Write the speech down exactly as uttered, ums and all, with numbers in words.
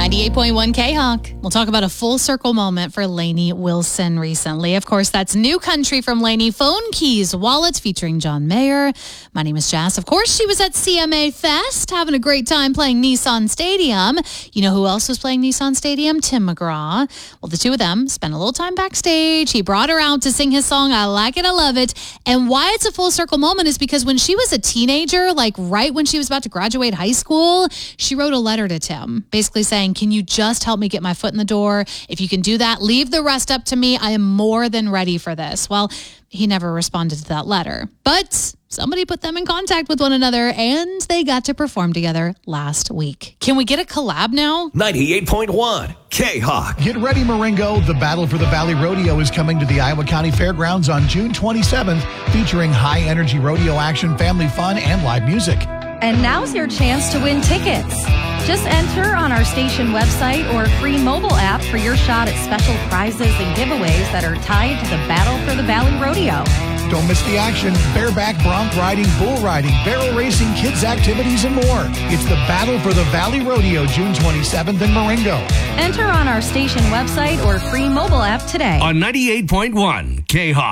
ninety-eight point one K-Hawk. We'll talk about a full circle moment for Lainey Wilson recently. Of course, that's new country from Lainey. Phone Keys Wallets featuring John Mayer. My name is Jess. Of course, she was at C M A Fest having a great time playing Nissan Stadium. You know who else was playing Nissan Stadium? Tim McGraw. Well, the two of them spent a little time backstage. He brought her out to sing his song, I Like It, I Love It. And why it's a full circle moment is because when she was a teenager, like right when she was about to graduate high school, she wrote a letter to Tim, basically saying, can you just help me get my foot in the door? If you can do that, leave the rest up to me. I am more than ready for this. Well, he never responded to that letter, but somebody put them in contact with one another and they got to perform together last week. Can we get a collab now? ninety-eight point one K-Hawk. Get ready, Marengo. The Battle for the Valley Rodeo is coming to the Iowa County Fairgrounds on June twenty-seventh, featuring high-energy rodeo action, family fun, and live music. And now's your chance to win tickets. Just enter on our station website or free mobile app for your shot at special prizes and giveaways that are tied to the Battle for the Valley Rodeo. Don't miss the action. Bareback, bronc riding, bull riding, barrel racing, kids activities, and more. It's the Battle for the Valley Rodeo, June twenty-seventh in Marengo. Enter on our station website or free mobile app today. On ninety-eight point one K-Hawk.